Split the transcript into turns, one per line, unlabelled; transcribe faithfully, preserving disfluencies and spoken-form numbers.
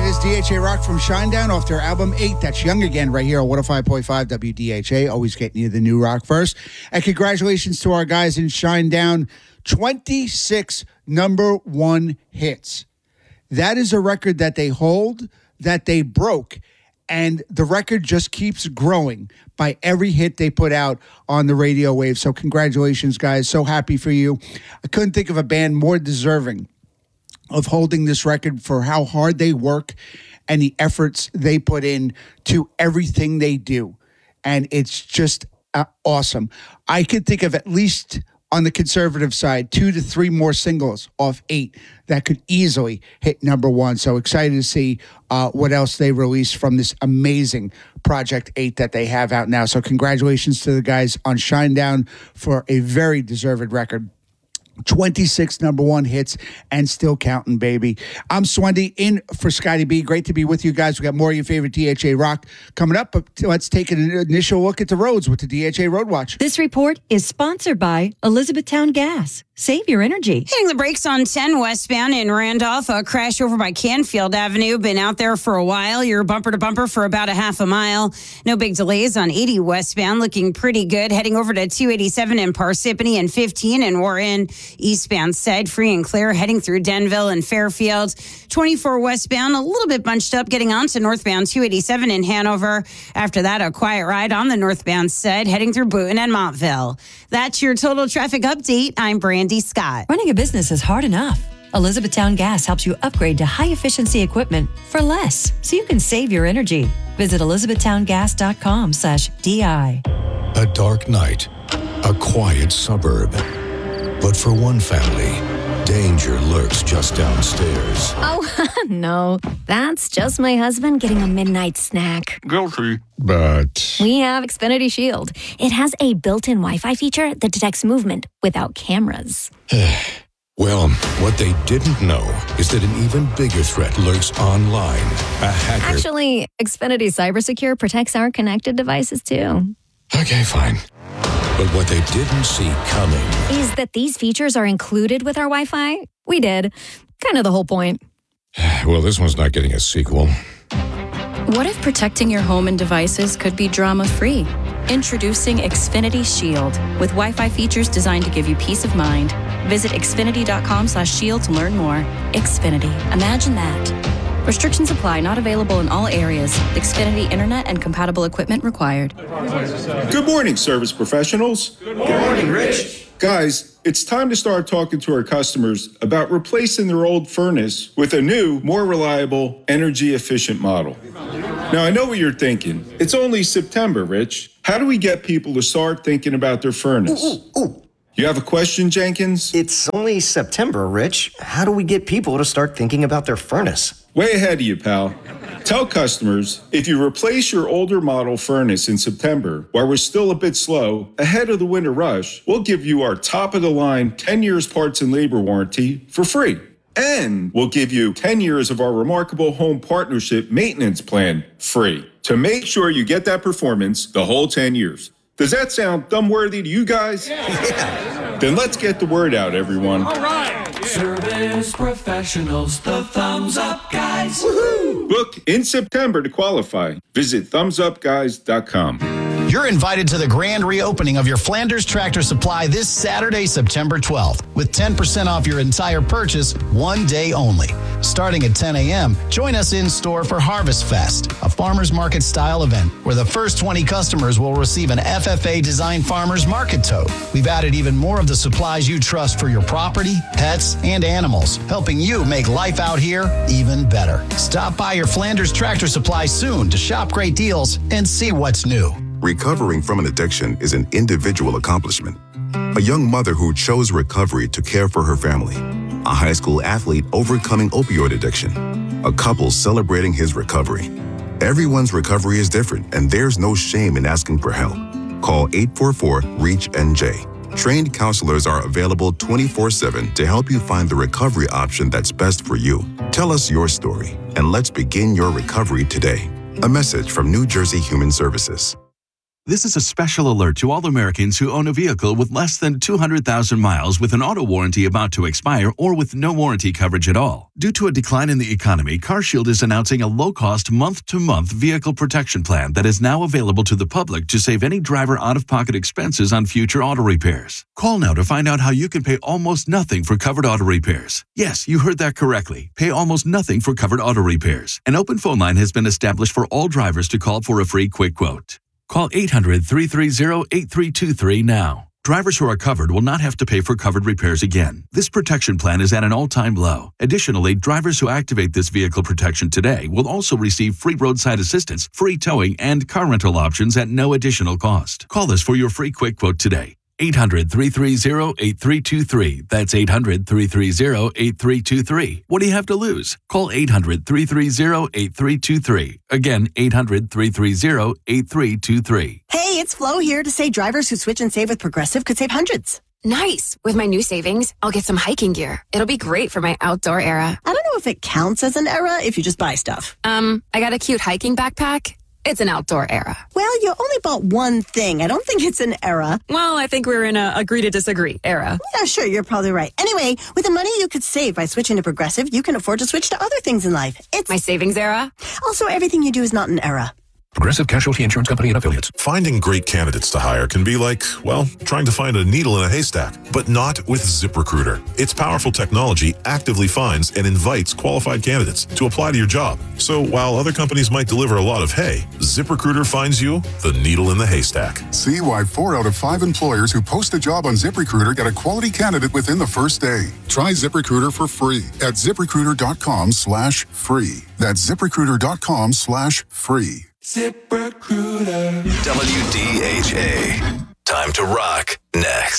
is D H A Rock from Shinedown off their album eight. That's Young Again right here on one oh five point five W D H A. Always getting you the new rock first. And congratulations to our guys in Shinedown. twenty-six number one hits. That is a record that they hold, that they broke. And the record just keeps growing by every hit they put out on the radio wave. So congratulations, guys. So happy for you. I couldn't think of a band more deserving of holding this record for how hard they work and the efforts they put in to everything they do. And it's just uh, awesome. I could think of at least on the conservative side, two to three more singles off eight that could easily hit number one. So excited to see uh, what else they release from this amazing Project eight that they have out now. So congratulations to the guys on Shinedown for a very deserved record. twenty-six number one hits and still counting, baby. I'm Swendy in for Scotty B. Great to be with you guys. We got more of your favorite D H A rock coming up, but let's take an initial look at the roads with the D H A Road Watch.
This report is sponsored by Elizabethtown Gas. Save your energy.
Hitting the brakes on ten westbound in Randolph. A crash over by Canfield Avenue. Been out there for a while. You're bumper to bumper for about a half a mile. No big delays on eighty westbound. Looking pretty good. Heading over to two eighty-seven in Parsippany and fifteen in Warren. Eastbound side free and clear. Heading through Denville and Fairfield. twenty-four westbound. A little bit bunched up. Getting on to northbound two eighty-seven in Hanover. After that, a quiet ride on the northbound side. Heading through Boonton and Montville. That's your total traffic update. I'm Brandy Scott.
Running a business is hard enough. Elizabethtown Gas helps you upgrade to high-efficiency equipment for less, so you can save your energy. Visit elizabethtowngas.com slash DI.
A dark night, a quiet suburb. But for one family, danger lurks just downstairs.
Oh, no. That's just my husband getting a midnight snack.
Guilty. But
We have Xfinity Shield. It has a built-in Wi-Fi feature that detects movement without cameras.
well, what they didn't know is that an even bigger threat lurks online. A hacker.
Actually, Xfinity Cybersecure protects our connected devices, too.
Okay, fine. But what they didn't see coming
Is that these features are included with our Wi-Fi? We did. Kind of the whole point.
Well, this one's not getting a sequel.
What if protecting your home and devices could be drama-free? Introducing Xfinity Shield with Wi-Fi features designed to give you peace of mind. Visit xfinity.com slash shield to learn more. Xfinity. Imagine that. Restrictions apply. Not available in all areas. Xfinity Internet and compatible equipment required.
Good morning, service professionals.
Good morning, Rich.
Guys, it's time to start talking to our customers about replacing their old furnace with a new, more reliable, energy-efficient model. Now, I know what you're thinking. It's only September, Rich. How do we get people to start thinking about their furnace?
Ooh, ooh, ooh.
You have a question, Jenkins?
It's only September, Rich. How do we get people to start thinking about their furnace?
Way ahead of you, pal. Tell customers, if you replace your older model furnace in September, while we're still a bit slow, ahead of the winter rush, we'll give you our top-of-the-line ten years parts and labor warranty for free. And we'll give you ten years of our remarkable home partnership maintenance plan free to make sure you get that performance the whole ten years. Does that sound thumb-worthy to you guys?
Yeah.
Then let's get the word out, everyone.
All right. Yeah. Service professionals, the Thumbs Up Guys.
Woohoo! Book in September to qualify. Visit thumbs up guys dot com.
You're invited to the grand reopening of your Flanders Tractor Supply this Saturday, September twelfth, with ten percent off your entire purchase, one day only. Starting at ten a.m., join us in-store for Harvest Fest, a farmer's market style event where the first twenty customers will receive an F F A-designed farmer's market tote. We've added even more of the supplies you trust for your property, pets, and animals, helping you make life out here even better. Stop by your Flanders Tractor Supply soon to shop great deals and see what's new.
Recovering from an addiction is an individual accomplishment. A young mother who chose recovery to care for her family. A high school athlete overcoming opioid addiction. A couple celebrating his recovery. Everyone's recovery is different, and there's no shame in asking for help. Call eight four four, REACH N J. Trained counselors are available twenty-four seven to help you find the recovery option that's best for you. Tell us your story, and let's begin your recovery today. A message from New Jersey Human Services.
This is a special alert to all Americans who own a vehicle with less than two hundred thousand miles with an auto warranty about to expire or with no warranty coverage at all. Due to a decline in the economy, CarShield is announcing a low-cost month-to-month vehicle protection plan that is now available to the public to save any driver out-of-pocket expenses on future auto repairs. Call now to find out how you can pay almost nothing for covered auto repairs. Yes, you heard that correctly. Pay almost nothing for covered auto repairs. An open phone line has been established for all drivers to call for a free quick quote. Call eight hundred, three three zero, eight three two three now. Drivers who are covered will not have to pay for covered repairs again. This protection plan is at an all-time low. Additionally, drivers who activate this vehicle protection today will also receive free roadside assistance, free towing, and car rental options at no additional cost. Call us for your free quick quote today. eight hundred, three three zero, eight three two three. That's eight hundred, three three zero, eight three two three. What do you have to lose? Call eight hundred, three three zero, eight three two three. Again, eight hundred, three three zero, eight three two three.
Hey, it's Flo here to say drivers who switch and save with Progressive could save hundreds.
Nice. With my new savings, I'll get some hiking gear. It'll be great for my outdoor era.
I don't know if it counts as an era if you just buy stuff.
Um, I got a cute hiking backpack. It's an outdoor era.
Well, you only bought one thing. I don't think it's an era.
Well, I think we're in a agree to disagree era.
Yeah, sure, you're probably right. Anyway, with the money you could save by switching to Progressive, you can afford to switch to other things in life. It's
my savings era.
Also, everything you do is not an era.
Progressive Casualty Insurance Company and Affiliates.
Finding great candidates to hire can be like, well, trying to find a needle in a haystack, but not with ZipRecruiter. Its powerful technology actively finds and invites qualified candidates to apply to your job. So while other companies might deliver a lot of hay, ZipRecruiter finds you the needle in the haystack.
See why four out of five employers who post a job on ZipRecruiter get a quality candidate within the first day. Try ZipRecruiter for free at ZipRecruiter.com slash free. That's ZipRecruiter.com slash free.
ZipRecruiter.
W D H A. Time to rock next.